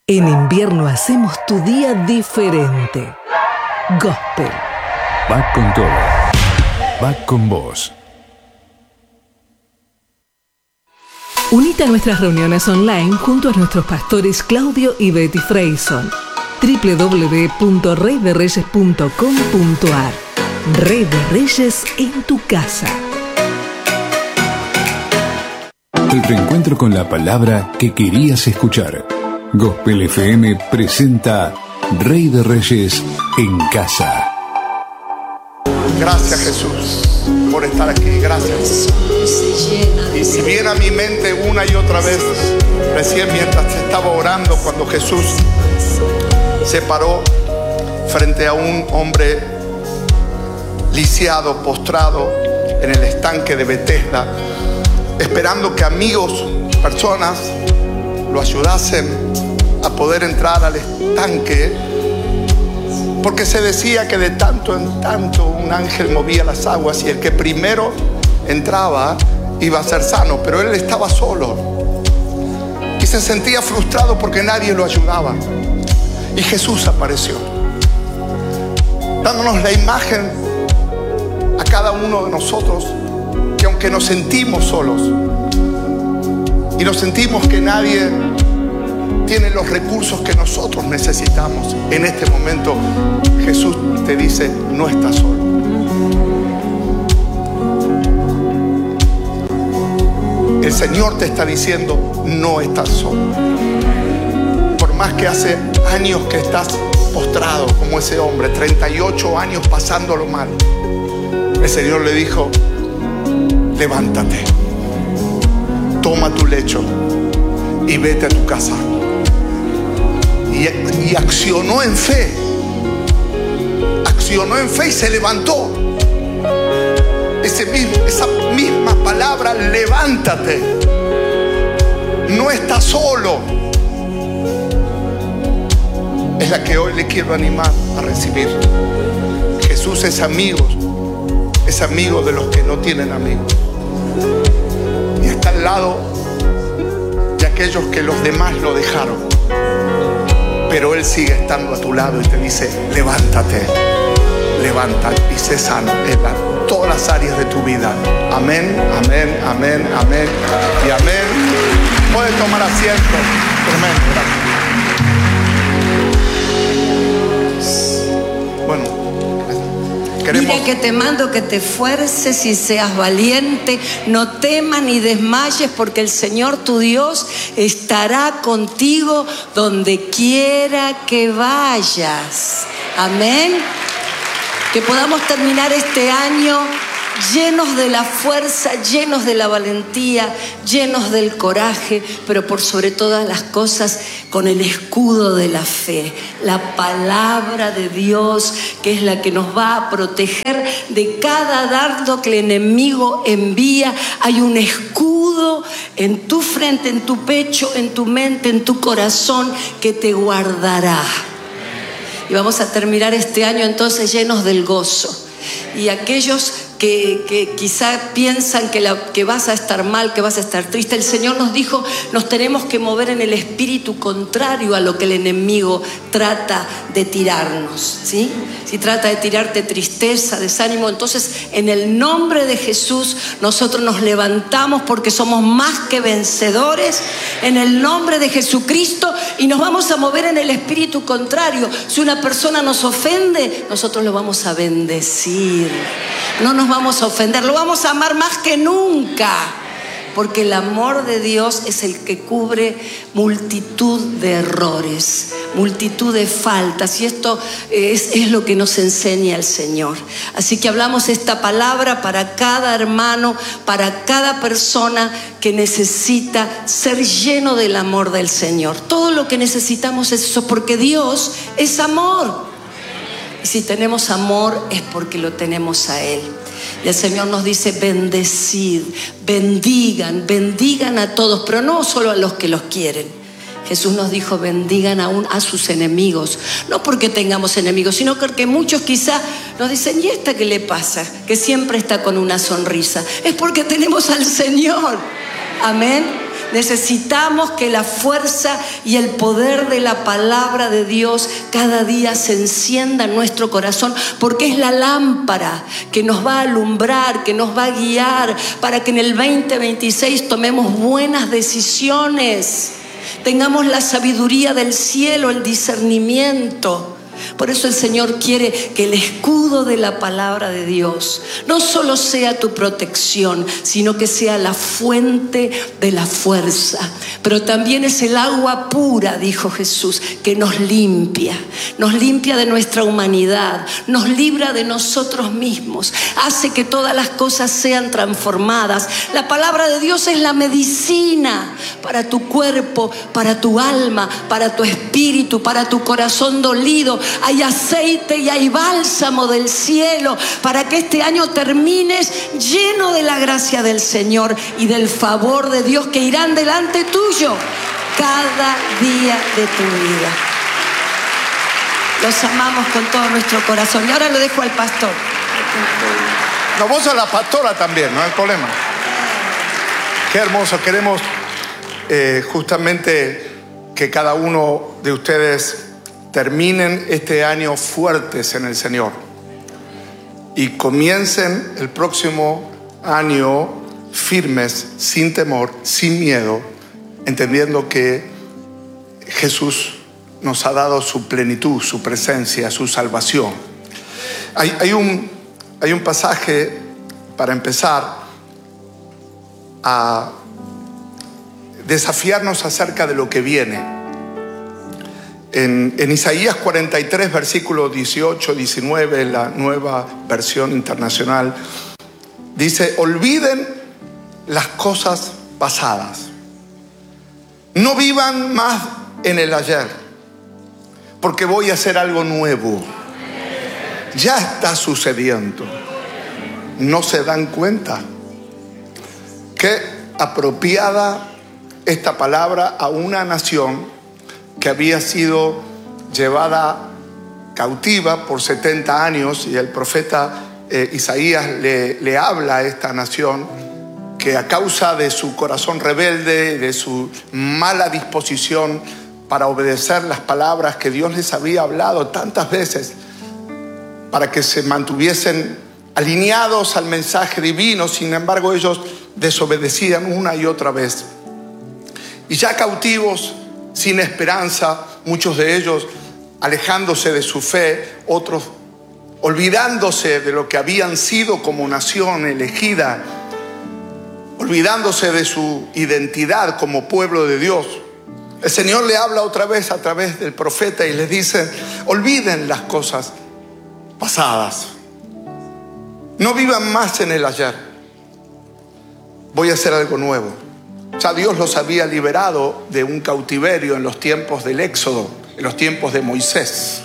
En invierno hacemos tu día diferente. Gospel. Va con todo. Va con vos. Unite a nuestras reuniones online junto a nuestros pastores Claudio y Betty Freyson. www.reydereyes.com.ar. Rey de Reyes en tu casa. El reencuentro con la palabra que querías escuchar. Gospel FM presenta Rey de Reyes en casa. Gracias, Jesús, por estar aquí. Gracias. Y viene a mi mente una y otra vez, recién mientras estaba orando, cuando Jesús se paró frente a un hombre lisiado, postrado en el estanque de Betesda, esperando que amigos, personas, lo ayudasen a poder entrar al estanque, porque se decía que de tanto en tanto un ángel movía las aguas y el que primero entraba iba a ser sano, pero él estaba solo y se sentía frustrado porque nadie lo ayudaba. Y Jesús apareció, dándonos la imagen a cada uno de nosotros, que aunque nos sentimos solos y nos sentimos que nadie tiene los recursos que nosotros necesitamos, en este momento Jesús te dice: no estás solo. El Señor te está diciendo: no estás solo. Por más que hace años que estás postrado como ese hombre, 38 años pasándolo mal, el Señor le dijo: levántate, toma tu lecho y vete a tu casa. Y accionó en fe y se levantó. Esa misma palabra, levántate, no estás solo, es la que hoy le quiero animar a recibir. Jesús es amigo de los que no tienen amigos, y está al lado de aquellos que los demás lo dejaron, pero Él sigue estando a tu lado y te dice: levántate, levántate y sé sano en todas las áreas de tu vida. Amén, amén, amén, amén y amén. Puedes tomar asiento. Tremendo, gracias. Bueno, Mira que te mando que te esfuerces y seas valiente, no temas ni desmayes, porque el Señor tu Dios estará contigo donde quiera que vayas. Amén. Que podamos terminar este año llenos de la fuerza, llenos de la valentía, llenos del coraje, pero por sobre todas las cosas con el escudo de la fe, la palabra de Dios, que es la que nos va a proteger de cada dardo que el enemigo envía. Hay un escudo en tu frente, en tu pecho, en tu mente, en tu corazón, que te guardará. Y vamos a terminar este año entonces llenos del gozo. Y aquellos que quizá piensan que vas a estar mal, que vas a estar triste, el Señor nos dijo: nos tenemos que mover en el espíritu contrario a lo que el enemigo trata de tirarnos, ¿sí? Si trata de tirarte tristeza, desánimo, entonces en el nombre de Jesús nosotros nos levantamos, porque somos más que vencedores en el nombre de Jesucristo, y nos vamos a mover en el espíritu contrario. Si una persona nos ofende, nosotros lo vamos a bendecir. No nos vamos a ofender, lo vamos a amar más que nunca, porque el amor de Dios es el que cubre multitud de errores, multitud de faltas, y esto es lo que nos enseña el Señor. Así que hablamos esta palabra para cada hermano, para cada persona que necesita ser lleno del amor del Señor. Todo lo que necesitamos es eso, porque Dios es amor. Y si tenemos amor es porque lo tenemos a Él. Y el Señor nos dice: bendecid, bendigan a todos, pero no solo a los que los quieren. Jesús nos dijo: bendigan aún a sus enemigos. No porque tengamos enemigos, sino porque muchos quizá nos dicen: ¿y esta qué le pasa? Que siempre está con una sonrisa. Es porque tenemos al Señor. Amén. Necesitamos que la fuerza y el poder de la palabra de Dios cada día se encienda en nuestro corazón, porque es la lámpara que nos va a alumbrar, que nos va a guiar para que en el 2026 tomemos buenas decisiones, tengamos la sabiduría del cielo, el discernimiento. Por eso el Señor quiere que el escudo de la palabra de Dios no solo sea tu protección, sino que sea la fuente de la fuerza. Pero también es el agua pura, dijo Jesús, que nos limpia de nuestra humanidad, nos libra de nosotros mismos, hace que todas las cosas sean transformadas. La palabra de Dios es la medicina para tu cuerpo, para tu alma, para tu espíritu, para tu corazón dolido. Hay aceite y hay bálsamo del cielo para que este año termines lleno de la gracia del Señor y del favor de Dios que irán delante tuyo cada día de tu vida. Los amamos con todo nuestro corazón. Y ahora lo dejo al pastor. No, vos a la pastora también, no hay problema. Qué hermoso. Queremos justamente que cada uno de ustedes terminen este año fuertes en el Señor y comiencen el próximo año firmes, sin temor, sin miedo, entendiendo que Jesús nos ha dado su plenitud, su presencia, su salvación. Hay un pasaje para empezar a desafiarnos acerca de lo que viene. En Isaías 43, versículos 18, 19, la Nueva Versión Internacional, dice: olviden las cosas pasadas. No vivan más en el ayer, porque voy a hacer algo nuevo. Ya está sucediendo. ¿No se dan cuenta? Qué apropiada esta palabra a una nación que había sido llevada cautiva por 70 años, y el profeta Isaías le habla a esta nación que a causa de su corazón rebelde, de su mala disposición para obedecer las palabras que Dios les había hablado tantas veces, para que se mantuviesen alineados al mensaje divino, sin embargo ellos desobedecían una y otra vez. Y ya cautivos, sin esperanza, muchos de ellos alejándose de su fe, otros olvidándose de lo que habían sido como nación elegida, olvidándose de su identidad como pueblo de Dios. El Señor le habla otra vez a través del profeta y les dice: olviden las cosas pasadas, no vivan más en el ayer, voy a hacer algo nuevo. Ya Dios los había liberado de un cautiverio en los tiempos del Éxodo, en los tiempos de Moisés.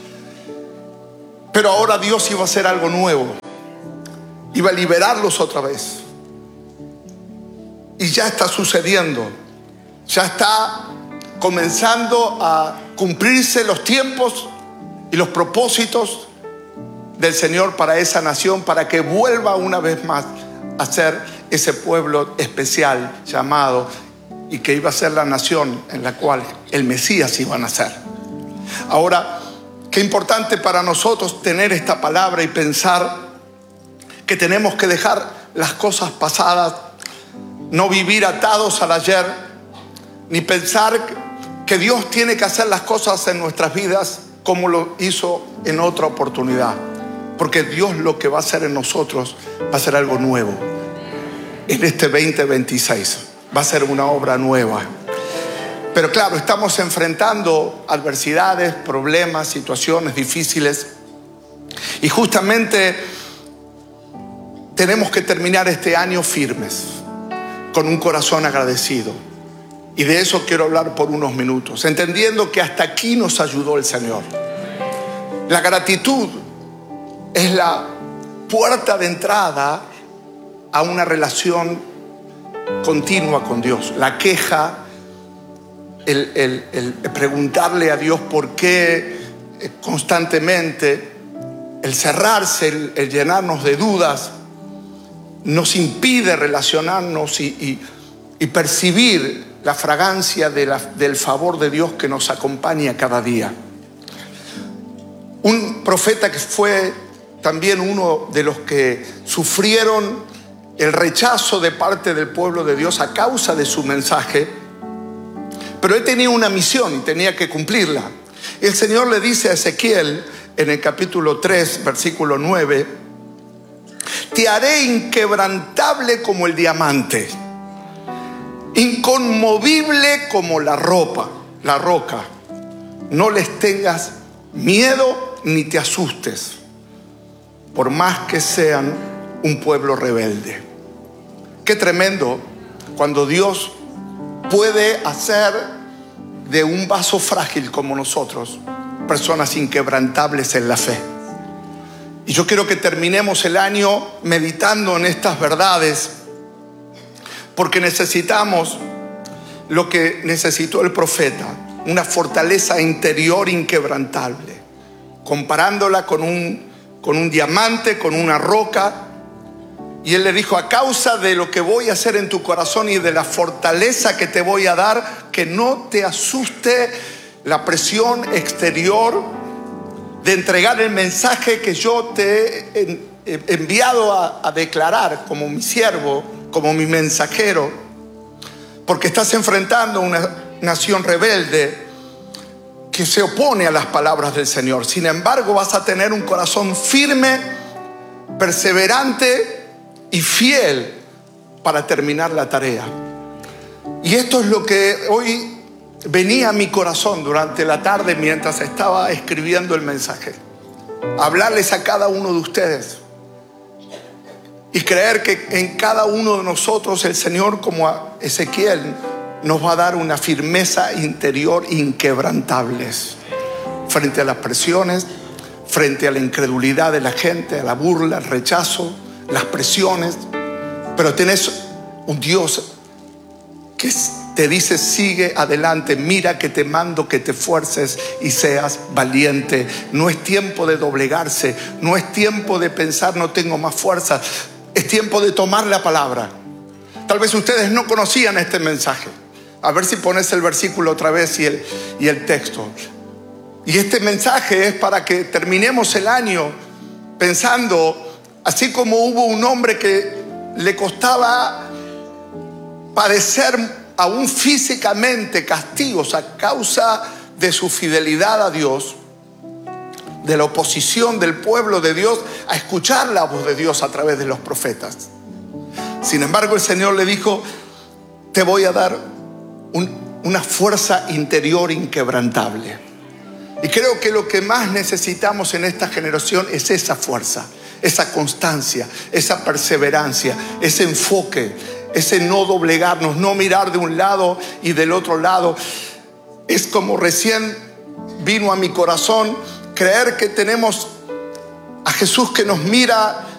Pero ahora Dios iba a hacer algo nuevo. Iba a liberarlos otra vez. Y ya está sucediendo. Ya está comenzando a cumplirse los tiempos y los propósitos del Señor para esa nación, para que vuelva una vez más a ser ese pueblo especial llamado, y que iba a ser la nación en la cual el Mesías iba a nacer. Ahora, qué importante para nosotros tener esta palabra y pensar que tenemos que dejar las cosas pasadas, no vivir atados al ayer, ni pensar que Dios tiene que hacer las cosas en nuestras vidas como lo hizo en otra oportunidad, porque Dios lo que va a hacer en nosotros va a ser algo nuevo. En este 2026 va a ser una obra nueva. Pero claro, estamos enfrentando adversidades, problemas, situaciones difíciles. Y justamente tenemos que terminar este año firmes, con un corazón agradecido. Y de eso quiero hablar por unos minutos, entendiendo que hasta aquí nos ayudó el Señor. La gratitud es la puerta de entrada a una relación continua con Dios. La queja, el preguntarle a Dios por qué constantemente, el cerrarse, el llenarnos de dudas, nos impide relacionarnos y y percibir la fragancia del favor de Dios que nos acompaña cada día. Un profeta que fue también uno de los que sufrieron el rechazo de parte del pueblo de Dios a causa de su mensaje, pero él tenía una misión y tenía que cumplirla. El Señor le dice a Ezequiel en el capítulo 3, versículo 9: te haré inquebrantable como el diamante, inconmovible como la roca. No les tengas miedo ni te asustes, por más que sean un pueblo rebelde. Qué tremendo cuando Dios puede hacer de un vaso frágil como nosotros personas inquebrantables en la fe. Y yo quiero que terminemos el año meditando en estas verdades, porque necesitamos lo que necesitó el profeta, una fortaleza interior inquebrantable, comparándola con un diamante, con una roca. Y él le dijo: a causa de lo que voy a hacer en tu corazón y de la fortaleza que te voy a dar, que no te asuste la presión exterior de entregar el mensaje que yo te he enviado a declarar como mi siervo, como mi mensajero, porque estás enfrentando una nación rebelde que se opone a las palabras del Señor. Sin embargo, vas a tener un corazón firme, perseverante y fiel para terminar la tarea. Y esto es lo que hoy venía a mi corazón durante la tarde mientras estaba escribiendo el mensaje. Hablarles a cada uno de ustedes y creer que en cada uno de nosotros el Señor, como a Ezequiel, nos va a dar una firmeza interior inquebrantables frente a las presiones, frente a la incredulidad de la gente, a la burla, al rechazo, las presiones. Pero tienes un Dios que te dice: sigue adelante, mira que te mando que te esfuerces y seas valiente. No es tiempo de doblegarse, no es tiempo de pensar no tengo más fuerza, es tiempo de tomar la palabra. Tal vez ustedes no conocían este mensaje. A ver si pones el versículo otra vez y el texto. Y este mensaje es para que terminemos el año pensando, así como hubo un hombre que le costaba padecer aún físicamente castigos a causa de su fidelidad a Dios, de la oposición del pueblo de Dios a escuchar la voz de Dios a través de los profetas. Sin embargo, el Señor le dijo: te voy a dar una fuerza interior inquebrantable. Y creo que lo que más necesitamos en esta generación es esa fuerza, esa constancia, esa perseverancia, ese enfoque, ese no doblegarnos, no mirar de un lado y del otro lado. Es como recién vino a mi corazón creer que tenemos a Jesús que nos mira